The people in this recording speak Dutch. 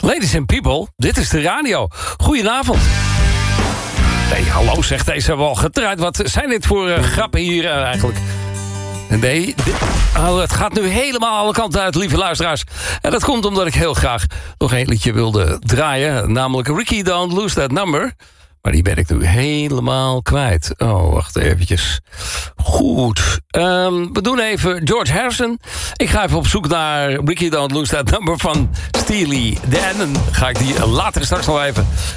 Ladies and people, dit is de radio. Goedenavond. Nee, hallo zegt deze, hebben we al gedraaid. Wat zijn dit voor grappen hier eigenlijk? Nee, het gaat nu helemaal alle kanten uit, lieve luisteraars. En dat komt omdat ik heel graag nog een liedje wilde draaien. Namelijk Ricky, Don't Lose That Number. Maar die ben ik nu helemaal kwijt. Oh, wacht eventjes. Goed. We doen even George Harrison. Ik ga even op zoek naar Ricky, Don't Lose That Number van Steely Dan. En ga ik die later straks nog even